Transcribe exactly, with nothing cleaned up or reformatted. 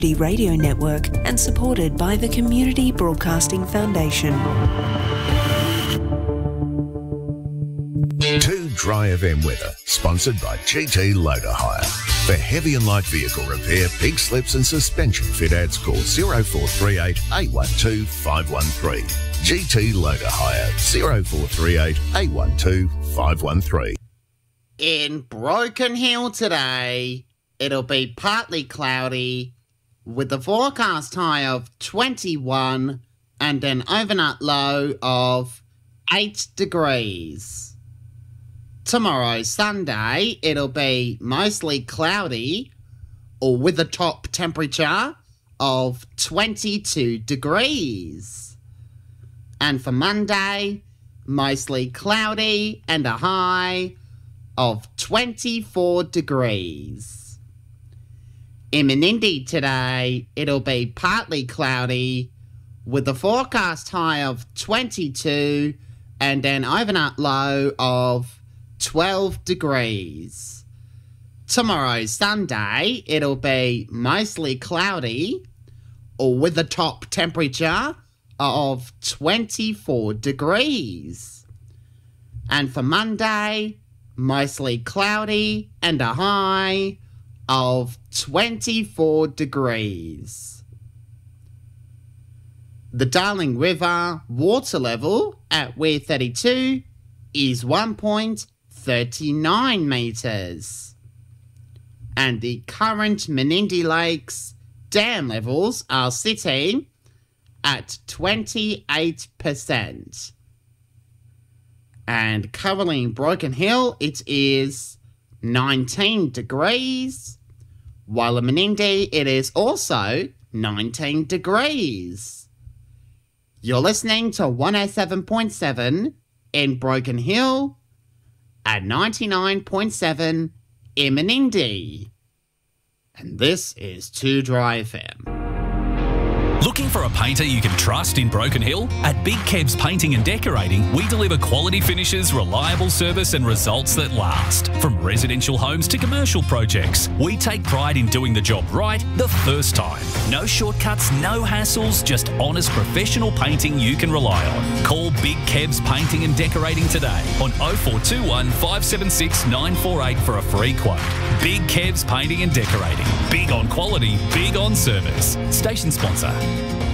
Radio Network and supported by the Community Broadcasting Foundation. Two Dry F M weather, sponsored by G T Loader Hire. For heavy and light vehicle repair, pink slips and suspension fit ads, call zero four three eight, eight one two, five one three. G T Loader Hire, zero four three eight, eight one two, five one three. In Broken Hill today, it'll be partly cloudy with a forecast high of twenty-one and an overnight low of eight degrees. Tomorrow, Sunday, it'll be mostly cloudy or with a top temperature of twenty-two degrees. And for Monday, mostly cloudy and a high of twenty-four degrees. In Menindee today, it'll be partly cloudy with a forecast high of twenty-two and an overnight low of twelve degrees. Tomorrow, Sunday, it'll be mostly cloudy or with a top temperature of twenty-four degrees. And for Monday, mostly cloudy and a high of twenty-four degrees. The Darling River water level at Weir thirty-two is one point three nine metres. And the current Menindee Lakes dam levels are sitting at twenty-eight percent. And currently in Broken Hill, it is nineteen degrees, while in Menindee it is also nineteen degrees. You're listening to one oh seven point seven in Broken Hill and ninety-nine point seven in Menindee. And this is two Dry F M. Looking for a painter you can trust in Broken Hill? At Big Kebs Painting and Decorating, we deliver quality finishes, reliable service and results that last. From residential homes to commercial projects, we take pride in doing the job right the first time. No shortcuts, no hassles, just honest professional painting you can rely on. Call Big Kebs Painting and Decorating today on oh four two one, five seven six, nine four eight for a free quote. Big Kebs Painting and Decorating. Big on quality, big on service. Station sponsor.